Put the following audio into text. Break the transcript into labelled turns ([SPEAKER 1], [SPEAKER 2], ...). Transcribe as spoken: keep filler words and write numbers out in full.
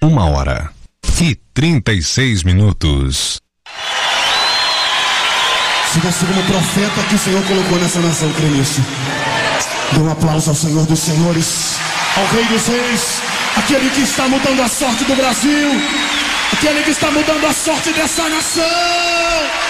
[SPEAKER 1] Uma hora e trinta e seis minutos.
[SPEAKER 2] Siga segundo o profeta que o Senhor colocou nessa nação, crê nisso. Dê um aplauso ao Senhor dos Senhores, ao Rei dos Reis, aquele que está mudando a sorte do Brasil, aquele que está mudando a sorte dessa nação.